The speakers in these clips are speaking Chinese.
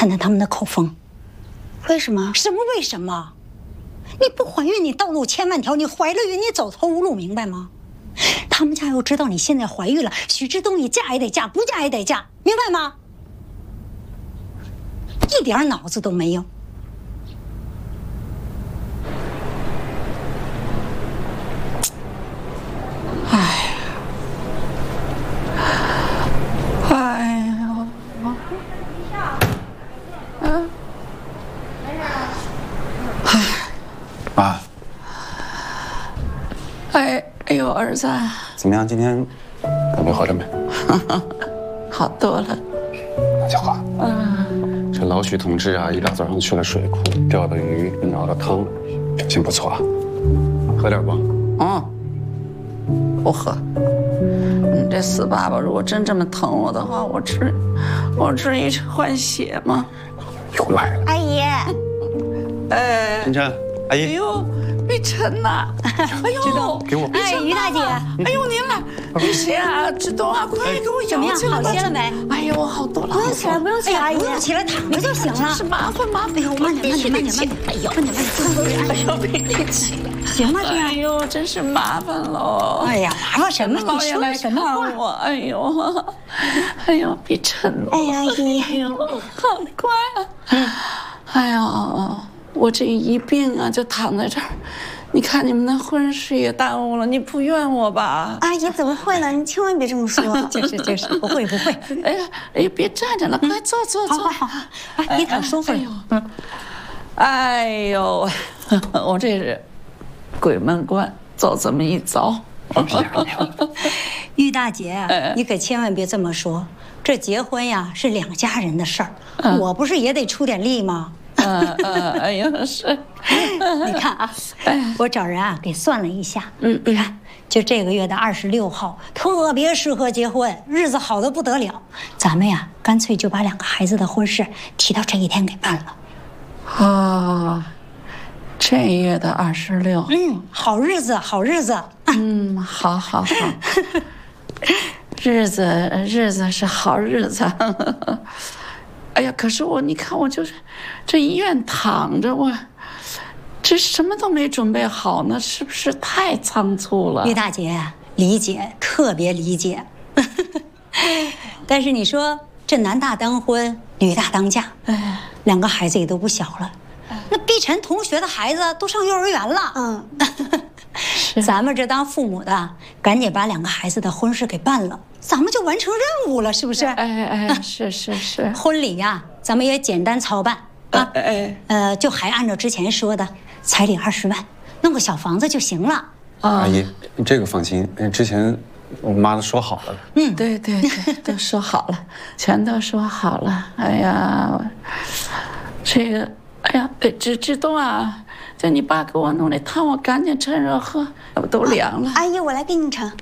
探探他们的口风。 为什么？ 什么为什么？你不怀孕，你道路千万条；你怀了孕，你走投无路，明白吗？他们家要知道你现在怀孕了，许之东你嫁也得嫁，不嫁也得嫁，明白吗？一点脑子都没有。 妈， 哎呦，儿子， 怎么样？今天感觉好点没？ 好多了。 那就好。这老许同志啊，一大早上去了水库，钓的鱼，熬的汤，表现不错啊。喝点不？ 不喝。你这死爸爸，如果真这么疼我的话，我至于换血吗？ 又来了， 阿姨。 晨晨，阿姨。 哎呦，碧晨呐！哎呦， 给我。 哎，于大姐， 哎呦，您来，你谁啊？志东啊，快给我怎么样？好些了没？ 哎呦，好多了。 不用起来，不用起来，阿姨， 不用起来，躺着就行了。 是麻烦。 哎呦，慢点。哎呦，慢点。 哎呦，别客气。 行吧， 哎呦，真是麻烦喽。 哎呀，麻烦什么？ 老爷来看我，哎呦，碧晨， 哎呀，阿姨， 哎呦，好乖啊。哎呀，我这一病啊，就躺在这儿。你看你们的婚事也耽误了，你不怨我吧？ 阿姨怎么会呢？你千万别这么说。 就是，不会。 哎呀，别站着了，快坐。 好，哎，你躺舒服了。 哎呦，我这是鬼门关走这么一遭。 于大姐，你可千万别这么说，这结婚呀是两家人的事儿，我不是也得出点力吗？ 哎呀，是。 你看啊，我找人啊给算了一下，你看，就这个月的26号，特别适合结婚，日子好得不得了。咱们呀，干脆就把2个孩子的婚事提到这一天给办了。 这月的26， 好日子。 好，日子是好日子。哎呀，可是你看我就是这医院躺着，我这什么都没准备好呢，是不是太仓促了？ 于大姐，理解，特别理解。但是你说这男大当婚，女大当嫁，2个孩子也都不小了。那碧晨同学的孩子都上幼儿园了，咱们这当父母的，赶紧把2个孩子的婚事给办了，咱们就完成任务了，是不是？ 是。 婚礼呀，咱们也简单操办啊，就还按照之前说的，彩礼20万，弄个小房子就行了。 阿姨，这个放心，之前我妈都说好了。 对，都说好了，全都说好了。哎呀，这个。哎呀，志东啊，就你爸给我弄的汤，我赶紧趁热喝，都凉了。 阿姨，我来给你盛。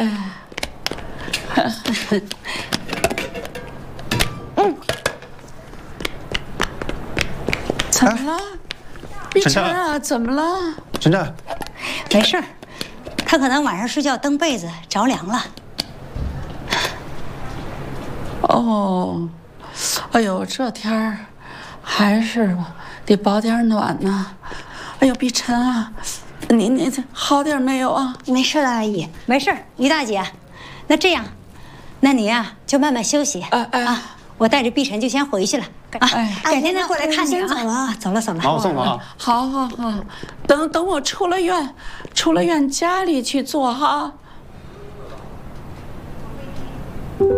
怎么了？碧晨啊，怎么了？ 晨晨， 没事儿，他可能晚上睡觉蹬被子着凉了。 哎呦，这天儿还是得保点暖呢。哎呦，碧晨啊，你好点没有啊？ 没事的，阿姨， 没事。于大姐，那这样，那你呀就慢慢休息我带着碧晨就先回去了改天再过来看你啊。走了。 好，我送了啊。 好，等我出了院家里去做哈。